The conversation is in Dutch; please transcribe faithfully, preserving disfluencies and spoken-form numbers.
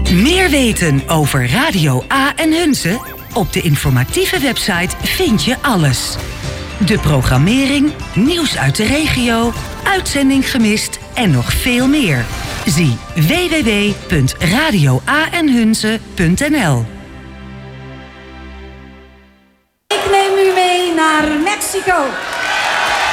Meer weten over Radio A en Hunze? Op de informatieve website vind je alles. De programmering, nieuws uit de regio, uitzending gemist en nog veel meer. Zie w w w punt radio a en hunze punt n l. Ik neem u mee naar Mexico.